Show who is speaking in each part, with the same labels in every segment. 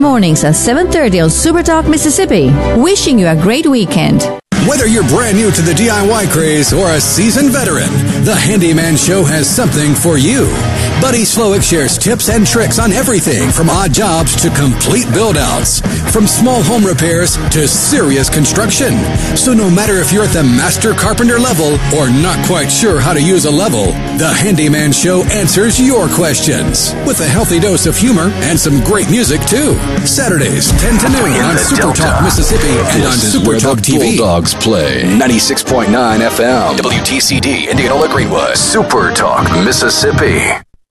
Speaker 1: Mornings at 7:30 on Super Talk Mississippi. Wishing you a great weekend.
Speaker 2: Whether you're brand new to the DIY craze or a seasoned veteran, the Handyman Show has something for you. Buddy Slowick shares tips and tricks on everything from odd jobs to complete build-outs, from small home repairs to serious construction. So no matter if you're at the master carpenter level or not quite sure how to use a level, the Handyman Show answers your questions with a healthy dose of humor and some great music too. Saturdays, 10 to noon on Super Talk Mississippi and on Super Talk TV.
Speaker 3: Bulldogs play 96.9 FM, WTCD, Indianola Greenwood, Super Talk Mississippi.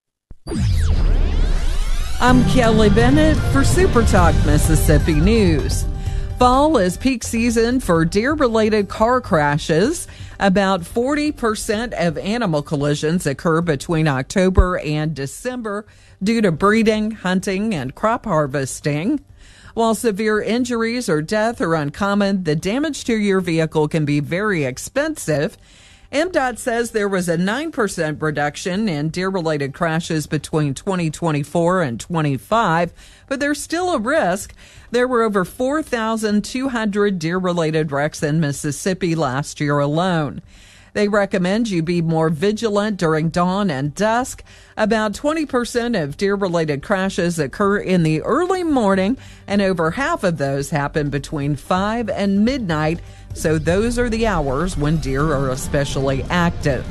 Speaker 4: I'm Kelly Bennett for Super Talk Mississippi News. Fall is peak season for deer-related car crashes. About 40% of animal collisions occur between October and December due to breeding, hunting, and crop harvesting. While severe injuries or death are uncommon, the damage to your vehicle can be very expensive. MDOT says there was a 9% reduction in deer-related crashes between 2024 and 25, but there's still a risk. There were over 4,200 deer-related wrecks in Mississippi last year alone. They recommend you be more vigilant during dawn and dusk. About 20% of deer-related crashes occur in the early morning, and over half of those happen between 5 and midnight. So those are the hours when deer are especially active.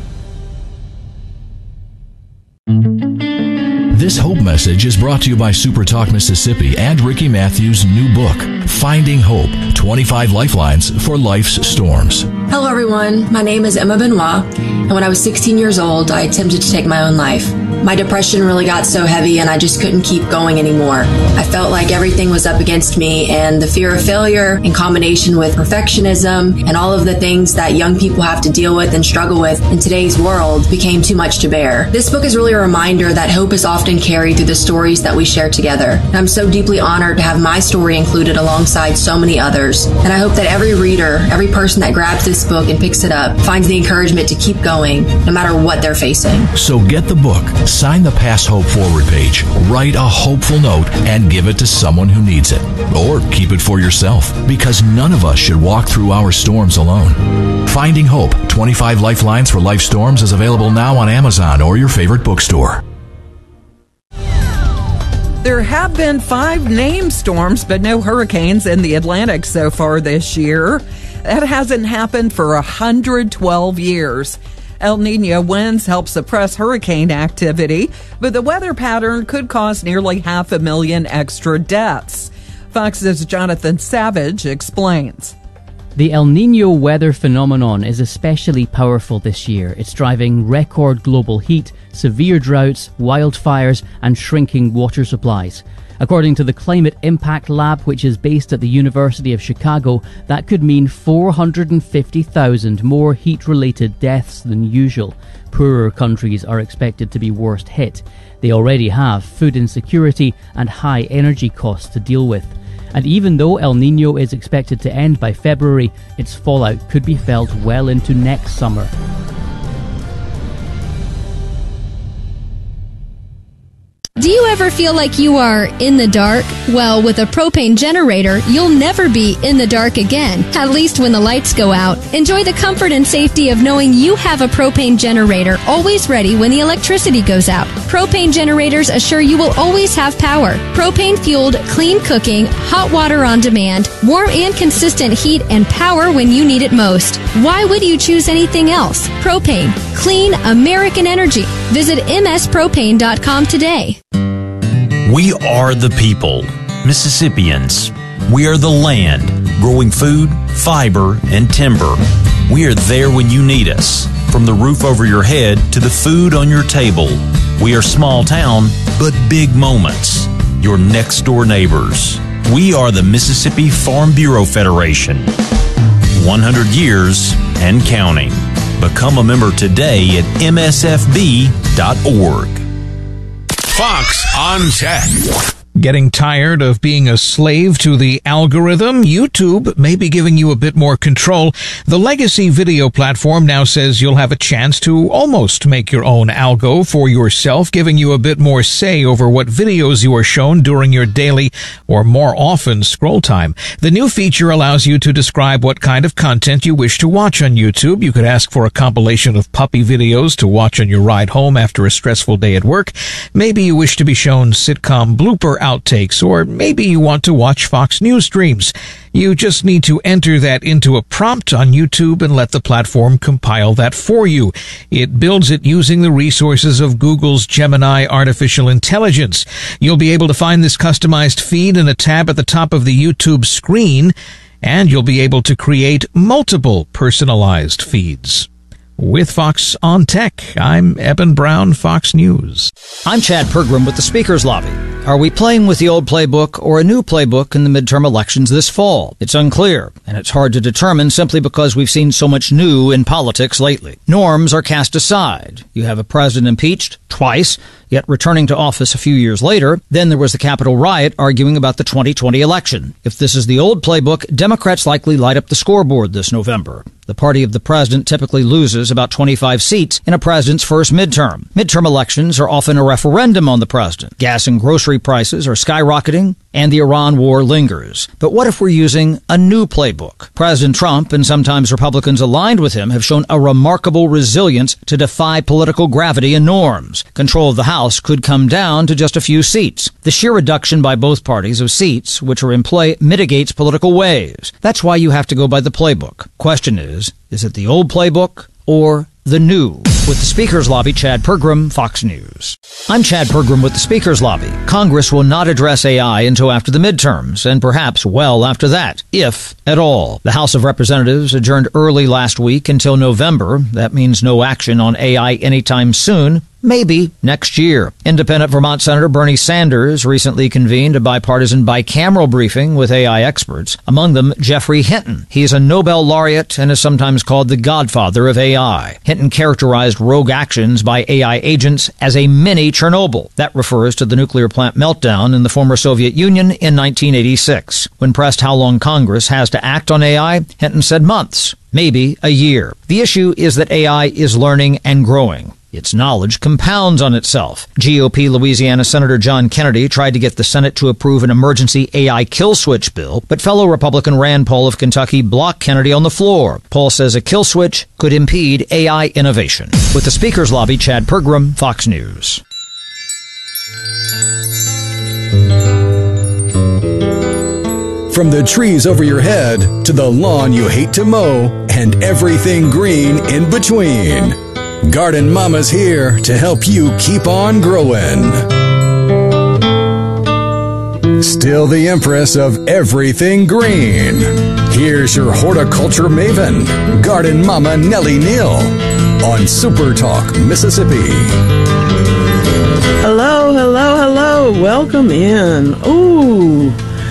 Speaker 5: This Hope message is brought to you by Super Talk Mississippi and Ricky Matthews' new book, Finding Hope, 25 Lifelines for Life's Storms.
Speaker 6: Hello, everyone. My name is Emma Benoit, and when I was 16 years old, I attempted to take my own life. My depression really got so heavy, and I just couldn't keep going anymore. I felt like everything was up against me, and the fear of failure, in combination with perfectionism and all of the things that young people have to deal with and struggle with in today's world, became too much to bear. This book is really a reminder that hope is often carried through the stories that we share together. And I'm so deeply honored to have my story included alongside so many others. And I hope that every reader, every person that grabs this book and picks it up, finds the encouragement to keep going, no matter what they're facing.
Speaker 5: So get the book, sign the Pass Hope forward page, write a hopeful note, and give it to someone who needs it. Or keep it for yourself, because none of us should walk through our storms alone. Finding Hope, 25 Lifelines for Life Storms is available now on Amazon or your favorite bookstore.
Speaker 4: There have been 5 named storms, but no hurricanes in the Atlantic so far this year. That hasn't happened for 112 years. El Niño winds help suppress hurricane activity, but the weather pattern could cause nearly 500,000 extra deaths. Fox's Jonathan Savage explains.
Speaker 7: The El Niño weather phenomenon is especially powerful this year. It's driving record global heat, severe droughts, wildfires, and shrinking water supplies. According to the Climate Impact Lab, which is based at the University of Chicago, that could mean 450,000 more heat-related deaths than usual. Poorer countries are expected to be worst hit. They already have food insecurity and high energy costs to deal with. And even though El Niño is expected to end by February, its fallout could be felt well into next summer.
Speaker 8: Do you ever feel like you are in the dark? Well, with a propane generator, you'll never be in the dark again, at least when the lights go out. Enjoy the comfort and safety of knowing you have a propane generator always ready when the electricity goes out. Propane generators assure you will always have power. Propane-fueled, clean cooking, hot water on demand, warm and consistent heat and power when you need it most. Why would you choose anything else? Propane. Clean American energy. Visit mspropane.com today.
Speaker 9: We are the people, Mississippians. We are the land, growing food, fiber, and timber. We are there when you need us, from the roof over your head to the food on your table. We are small town, but big moments. Your next door neighbors. We are the Mississippi Farm Bureau Federation. 100 years and counting. Become a member today at msfb.org.
Speaker 2: Fox on Tech.
Speaker 10: Getting tired of being a slave to the algorithm? YouTube may be giving you a bit more control. The legacy video platform now says you'll have a chance to almost make your own algo for yourself, giving you a bit more say over what videos you are shown during your daily or more often scroll time. The new feature allows you to describe what kind of content you wish to watch on YouTube. You could ask for a compilation of puppy videos to watch on your ride home after a stressful day at work. Maybe you wish to be shown sitcom blooper outtakes, or maybe you want to watch Fox News streams. You just need to enter that into a prompt on YouTube and let the platform compile that for you. It builds it using the resources of Google's Gemini artificial intelligence. You'll be able to find this customized feed in a tab at the top of the YouTube screen, and you'll be able to create multiple personalized feeds. With Fox on Tech, I'm Eben Brown, Fox News.
Speaker 11: I'm Chad Pergram with the Speaker's Lobby. Are we playing with the old playbook or a new playbook in the midterm elections this fall? It's unclear, and it's hard to determine simply because we've seen so much new in politics lately. Norms are cast aside. You have a president impeached twice, yet returning to office a few years later. Then there was the Capitol riot arguing about the 2020 election. If this is the old playbook, Democrats likely light up the scoreboard this November. The party of the president typically loses about 25 seats in a president's first midterm. Midterm elections are often a referendum on the president. Gas and grocery prices are skyrocketing, and the Iran war lingers. But what if we're using a new playbook? President Trump, and sometimes Republicans aligned with him, have shown a remarkable resilience to defy political gravity and norms. Control of the House could come down to just a few seats. The sheer reduction by both parties of seats which are in play mitigates political waves. That's why you have to go by the playbook. Question is it the old playbook or the new? With the Speaker's Lobby, Chad Pergram, Fox News. I'm Chad Pergram with the Speaker's Lobby. Congress will not address AI until after the midterms, and perhaps well after that, if at all. The House of Representatives adjourned early last week until November. That means no action on AI anytime soon. Maybe next year. Independent Vermont Senator Bernie Sanders recently convened a bipartisan bicameral briefing with AI experts, among them Geoffrey Hinton. He is a Nobel laureate and is sometimes called the godfather of AI. Hinton characterized rogue actions by AI agents as a mini Chernobyl. That refers to the nuclear plant meltdown in the former Soviet Union in 1986. When pressed how long Congress has to act on AI, Hinton said months, maybe a year. The issue is that AI is learning and growing. Its knowledge compounds on itself. GOP Louisiana Senator John Kennedy tried to get the Senate to approve an emergency AI kill switch bill, but fellow Republican Rand Paul of Kentucky blocked Kennedy on the floor. Paul says a kill switch could impede AI innovation. With the Speaker's Lobby, Chad Pergram, Fox News.
Speaker 2: From the trees over your head to the lawn you hate to mow and everything green in between, Garden Mama's here to help you keep on growing. Still the empress of everything green. Here's your horticulture maven, Garden Mama Nellie Neal, on Super Talk, Mississippi.
Speaker 12: Hello, hello, hello. Welcome in. Ooh.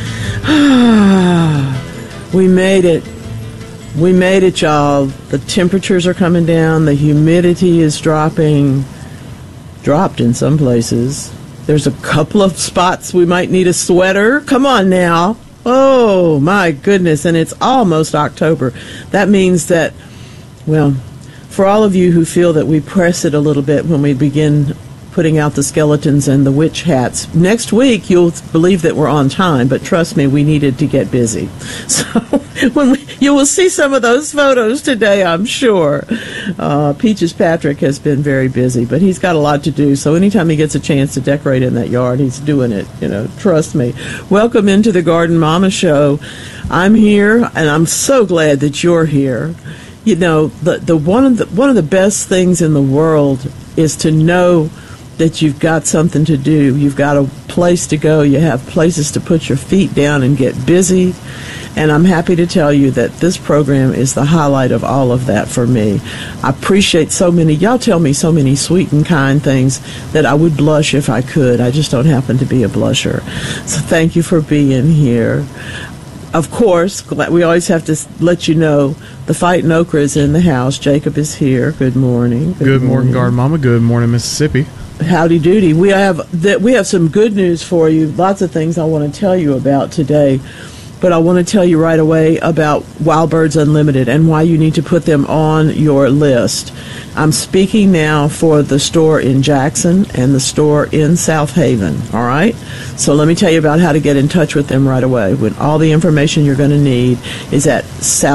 Speaker 12: We made it. We made it, y'all. The temperatures are coming down. The humidity is dropped in some places. There's a couple of spots we might need a sweater. Come on now. Oh, my goodness. And it's almost October. That means that, well, for all of you who feel that we press it a little bit when we begin putting out the skeletons and the witch hats, next week you'll believe that we're on time, but trust me, we needed to get busy. So you will see some of those photos today, I'm sure. Peaches Patrick has been very busy, but he's got a lot to do, so anytime he gets a chance to decorate in that yard, he's doing it, trust me. Welcome into the Garden Mama Show. I'm here, and I'm so glad that you're here. The one of the best things in the world is to know that you've got something to do. You've got a place to go. You have places to put your feet down and get busy. And I'm happy to tell you that this program is the highlight of all of that for me. I appreciate so many. Y'all tell me so many sweet and kind things that I would blush if I could. I just don't happen to be a blusher. So thank you for being here. Of course, we always have to let you know the Fightin' Okra is in the house. Jacob is here. Good morning.
Speaker 13: Good morning, Garden Mama. Good morning, Mississippi.
Speaker 12: Howdy doody. We have some good news for you. Lots of things I want to tell you about today. But I want to tell you right away about Wild Birds Unlimited and why you need to put them on your list. I'm speaking now for the store in Jackson and the store in South Haven, all right? So let me tell you about how to get in touch with them right away. When all the information you're going to need is at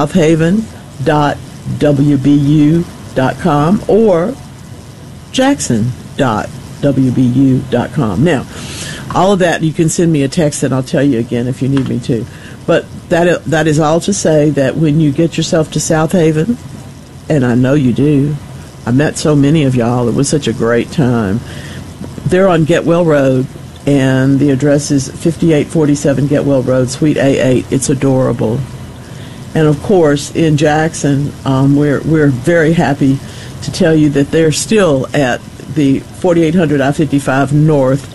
Speaker 12: southaven.wbu.com or jackson.wbu.com. Now, all of that, you can send me a text and I'll tell you again if you need me to. But that is all to say that when you get yourself to South Haven, and I know you do, I met so many of y'all. It was such a great time. They're on Getwell Road, and the address is 5847 Getwell Road, Suite A8. It's adorable. And, of course, in Jackson, we're very happy to tell you that they're still at the 4800 I-55 North,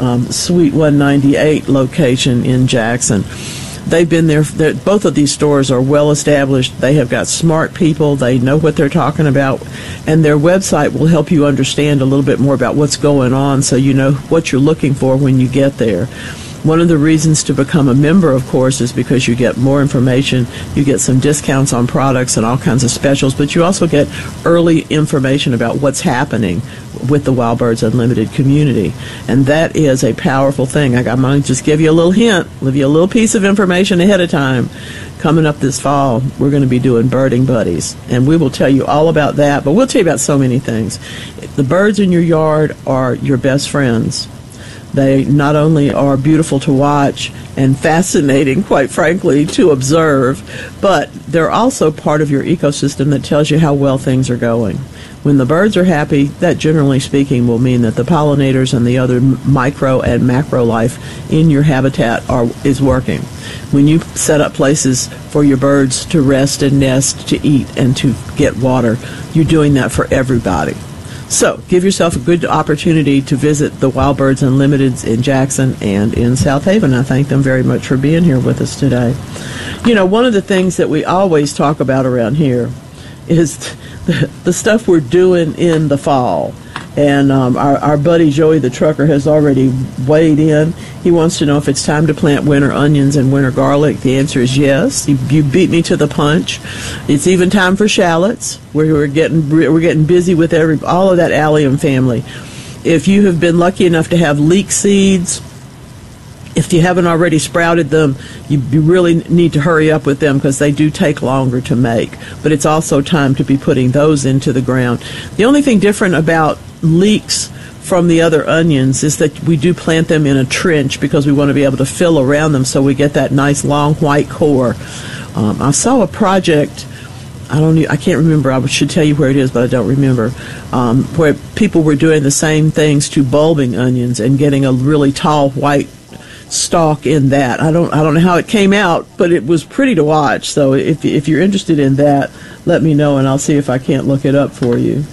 Speaker 12: Suite 198 location in Jackson. They've been there. Both of these stores are well established. They have got smart people. They know what they're talking about. And their website will help you understand a little bit more about what's going on so you know what you're looking for when you get there. One of the reasons to become a member, of course, is because you get more information, you get some discounts on products and all kinds of specials, but you also get early information about what's happening with the Wild Birds Unlimited community. And that is a powerful thing. I'm going to just give you a little hint, give you a little piece of information ahead of time. Coming up this fall, we're going to be doing birding buddies, and we will tell you all about that, but we'll tell you about so many things. The birds in your yard are your best friends. They not only are beautiful to watch and fascinating, quite frankly, to observe, but they're also part of your ecosystem that tells you how well things are going. When the birds are happy, that generally speaking will mean that the pollinators and the other micro and macro life in your habitat is working. When you set up places for your birds to rest and nest, to eat and to get water, you're doing that for everybody. So, give yourself a good opportunity to visit the Wild Birds Unlimited in Jackson and in South Haven. I thank them very much for being here with us today. You know, one of the things that we always talk about around here is the stuff we're doing in the fall. And our buddy Joey the trucker has already weighed in. He wants to know if it's time to plant winter onions and winter garlic. The answer is yes. You beat me to the punch. It's even time for shallots. We're getting busy with all of that allium family. If you have been lucky enough to have leek seeds, if you haven't already sprouted them, you really need to hurry up with them because they do take longer to make. But it's also time to be putting those into the ground. The only thing different about leeks from the other onions is that we do plant them in a trench because we want to be able to fill around them so we get that nice long white core. I saw a project, I can't remember, I should tell you where it is, but I don't remember, where people were doing the same things to bulbing onions and getting a really tall white stalk in that. I don't know how it came out, but it was pretty to watch. So if you're interested in that, let me know and I'll see if I can't look it up for you.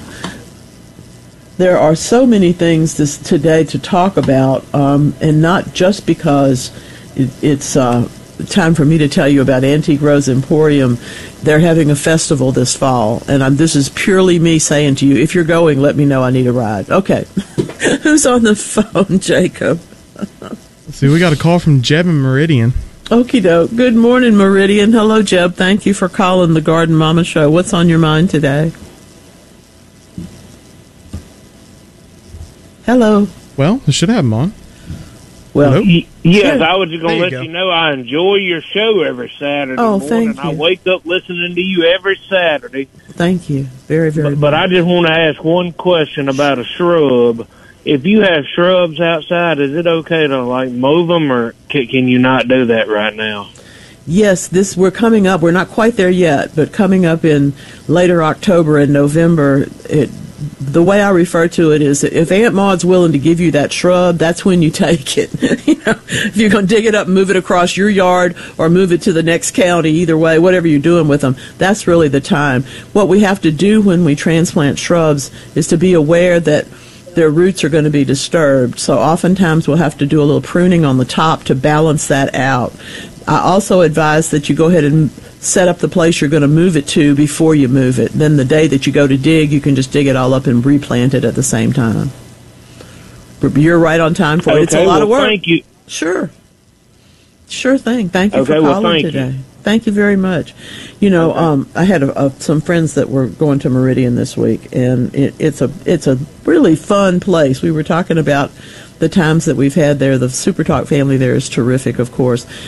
Speaker 12: There are so many things today to talk about, and not just because it's time for me to tell you about Antique Rose Emporium. They're having a festival this fall, and this is purely me saying to you, if you're going, let me know. I need a ride. Okay. Who's on the phone, Jacob?
Speaker 13: Let's see, we got a call from Jeb in Meridian.
Speaker 12: Okie doke. Good morning, Meridian. Hello, Jeb. Thank you for calling the Garden Mama Show. What's on your mind today? Hello.
Speaker 13: Well, I should have him on.
Speaker 12: Well,
Speaker 14: yes, I was just going to let you know I enjoy your show every Saturday morning.
Speaker 12: Thank you.
Speaker 14: I wake up listening to you every Saturday.
Speaker 12: Thank you. Very, very much.
Speaker 14: But I just want to ask one question about a shrub. If you have shrubs outside, is it okay to mow them, or can you not do that right now?
Speaker 12: Yes, we're coming up. We're not quite there yet, but coming up in later October and November. The way I refer to it is, if Aunt Maud's willing to give you that shrub, that's when you take it. If you're going to dig it up and move it across your yard or move it to the next county, either way, whatever you're doing with them, that's really the time. What we have to do when we transplant shrubs is to be aware that their roots are going to be disturbed. So oftentimes we'll have to do a little pruning on the top to balance that out. I also advise that you go ahead and set up the place you're going to move it to before you move it. Then the day that you go to dig, you can just dig it all up and replant it at the same time. You're right on time for it. It's a lot of work.
Speaker 14: Thank you.
Speaker 12: Sure thing. Thank you for
Speaker 14: Okay, well,
Speaker 12: calling
Speaker 14: thank
Speaker 12: today.
Speaker 14: you.
Speaker 12: Thank you very much. You know, I had some friends that were going to Meridian this week, and it's a really fun place. We were talking about the times that we've had there. The Super Talk family there is terrific, of course.